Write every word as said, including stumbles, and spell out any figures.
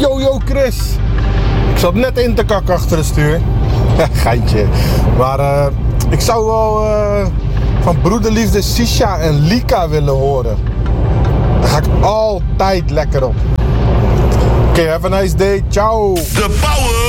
Yo, yo, Chris. Ik zat net in te kakken achter het stuur. Geintje. Maar uh, ik zou wel uh, van broederliefde Sisha en Lika willen horen. Daar ga ik altijd lekker op. Oké, okay, have a nice day. Ciao. The power